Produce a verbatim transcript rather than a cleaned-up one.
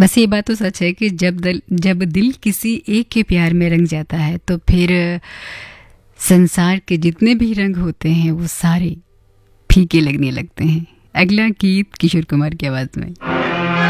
बस ये बात तो सच है कि जब दिल जब दिल किसी एक के प्यार में रंग जाता है तो फिर संसार के जितने भी रंग होते हैं वो सारे फीके लगने लगते हैं। अगला गीत किशोर कुमार की आवाज़ में।